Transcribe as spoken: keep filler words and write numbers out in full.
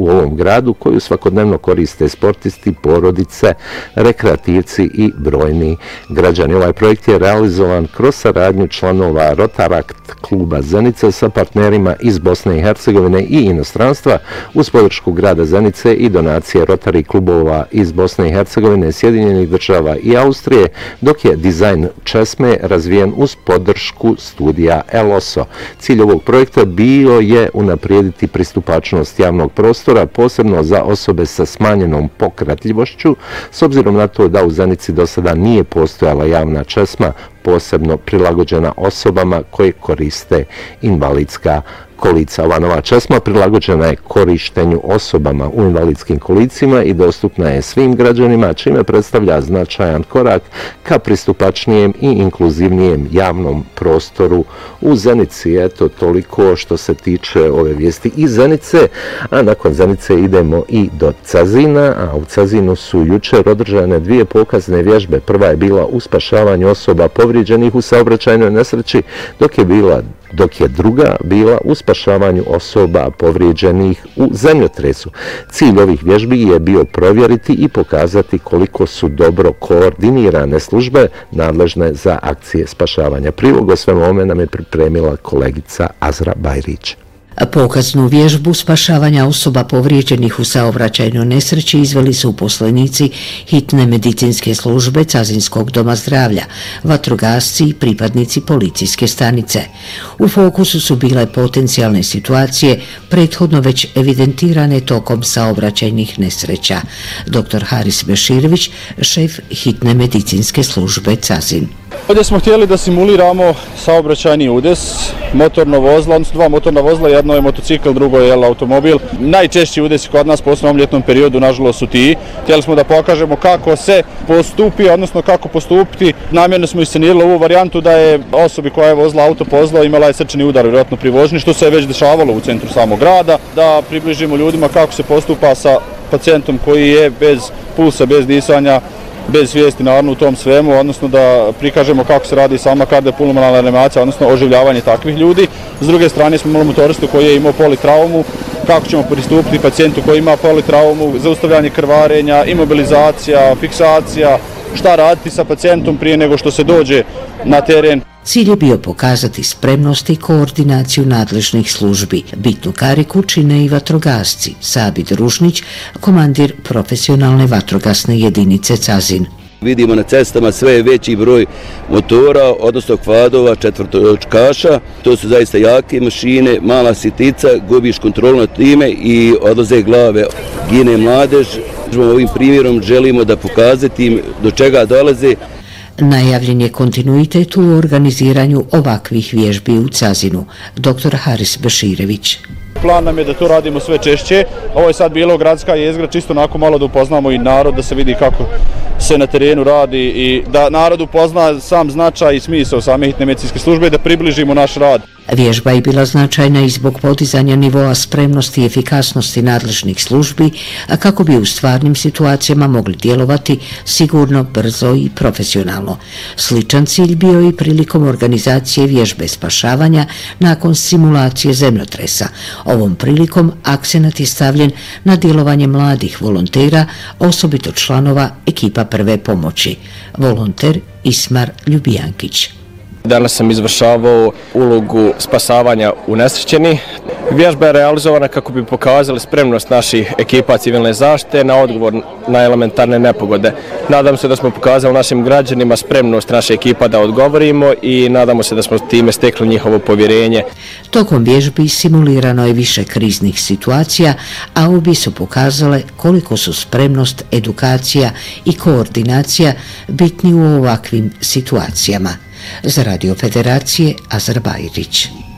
u ovom gradu koju svakodnevno koriste sportisti, porodice, rekreativci i brojni građani. Ovaj projekt je realizovan kroz saradnju članova Rotaract kluba Zenica sa partnerima iz Bosne i Hercegovine i inostranstva uz podršku grada Zenice i donacije Rotary klubova iz Bosne i Hercegovine, Sjedinjenih država i Austrije, dok je dizajn česme razvijen uz podršku studija Eloso. Cilj ovog projekta bio je unaprijediti pristupačnost javnog prostora, posebno za osobe sa smanjenom pokretljivošću, s obzirom na to da u Zenici do sada nije postojala javna česma, posebno prilagođena osobama koje koriste invalidska kolica. Ova nova česma prilagođena je korištenju osobama u invalidskim kolicima i dostupna je svim građanima, čime predstavlja značajan korak ka pristupačnijem i inkluzivnijem javnom prostoru u Zenici. Eto, toliko što se tiče ove vijesti iz Zenice, a nakon Zenice idemo i do Cazina, a u Cazinu su jučer održane dvije pokazne vježbe. Prva je bila u spašavanju osoba povrijeđenih u saobraćajnoj nesreći, dok je bila dok je druga bila u spašavanju osoba povrijeđenih u zemljotresu. Cilj ovih vježbi je bio provjeriti i pokazati koliko su dobro koordinirane službe nadležne za akcije spašavanja. Prilog o svemu ovome nam je pripremila kolegica Azra Bajrić. Pokaznu vježbu spašavanja osoba povrijeđenih u saobraćajnoj nesreći izveli su uposlenici hitne medicinske službe Cazinskog doma zdravlja, vatrogasci i pripadnici policijske stanice. U fokusu su bile potencijalne situacije prethodno već evidentirane tokom saobraćajnih nesreća. doktor Haris Beširević, šef hitne medicinske službe Cazin. Ovdje smo htjeli da simuliramo saobraćajni udes, motorno vozilo, odnosno dva motorna vozila, jedno je motocikl, drugo je automobil. Najčešći udesi kod nas po osnovnom ljetnom periodu, nažalost, su ti. Htjeli smo da pokažemo kako se postupi, odnosno kako postupiti. Namjerno smo iscenirali ovu varijantu da je osobi koja je vozila auto pozlao imala je srčani udar, vjerojatno pri vožnji, što se je već dešavalo u centru samog grada, da približimo ljudima kako se postupa sa pacijentom koji je bez pulsa, bez disanja, bez svijesti naravno u tom svemu, odnosno da prikažemo kako se radi sama kardiopulmonalna reanimacija, odnosno oživljavanje takvih ljudi. S druge strane smo imali motoristu koji je imao politraumu, kako ćemo pristupiti pacijentu koji ima politraumu, zaustavljanje krvarenja, imobilizacija, fiksacija, šta raditi sa pacijentom prije nego što se dođe na teren. Cilj je bio pokazati spremnost i koordinaciju nadležnih službi. Bitnu kariku čine i vatrogasci. Sabit Rušnić, komandir profesionalne vatrogasne jedinice Cazin. Vidimo na cestama sve veći broj motora, odnosno kvadova, četvrtočkaša. To su zaista jake mašine, mala sitica, gubiš kontrolu nad time i odlaze glave. Gine mladež. Ovim primjerom želimo da pokazati im do čega dolaze. Najavljen je kontinuitet u organiziranju ovakvih vježbi u Cazinu. doktor Haris Beširević. Plan nam je da to radimo sve češće. Ovo je sad bilo gradska jezgra, čisto onako malo da upoznamo i narod, da se vidi kako se na terenu radi i da narod upozna sam značaj i smisao same hitne medicinske službe i da približimo naš rad. Vježba je bila značajna i zbog podizanja nivoa spremnosti i efikasnosti nadležnih službi, a kako bi u stvarnim situacijama mogli djelovati sigurno, brzo i profesionalno. Sličan cilj bio i prilikom organizacije vježbe spašavanja nakon simulacije zemljotresa. Ovom prilikom akcenat je stavljen na djelovanje mladih volontera, osobito članova ekipa prve pomoći. Volonter Ismar Ljubijankić. Danas sam izvršavao ulogu spasavanja unesrećenih. Vježba je realizovana kako bi pokazali spremnost naših ekipa civilne zaštite na odgovor na elementarne nepogode. Nadam se da smo pokazali našim građanima spremnost naše ekipa da odgovorimo i nadamo se da smo time stekli njihovo povjerenje. Tokom vježbi simulirano je više kriznih situacija, a obje su pokazale koliko su spremnost, edukacija i koordinacija bitni u ovakvim situacijama. Za Radio Federacije, Azra Bajrić.